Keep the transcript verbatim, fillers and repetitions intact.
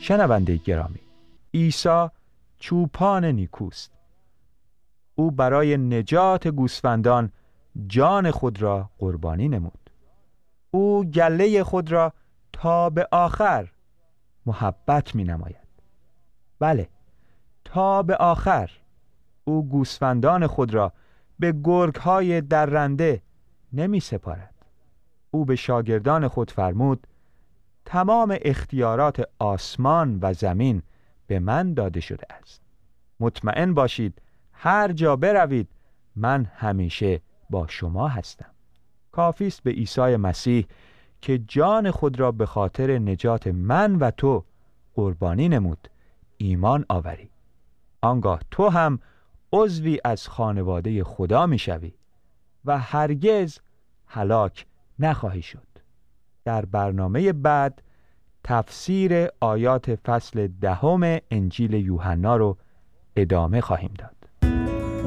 شنونده گرامی، عیسی چوپان نیکوست. او برای نجات گوسفندان جان خود را قربانی نمود. او گله خود را تا به آخر محبت می نماید. بله، تا به آخر. او گوسفندان خود را به گرگ‌های درنده نمی سپارد. او به شاگردان خود فرمود: تمام اختیارات آسمان و زمین به من داده شده است. مطمئن باشید هر جا بروید من همیشه با شما هستم. کافی است به عیسی مسیح که جان خود را به خاطر نجات من و تو قربانی نمود ایمان آوری. آنگاه تو هم عضوی از خانواده خدا می شوی و هرگز هلاک نخواهی شد. در برنامه بعد تفسیر آیات فصل دهم انجیل یوحنا رو ادامه خواهیم داد.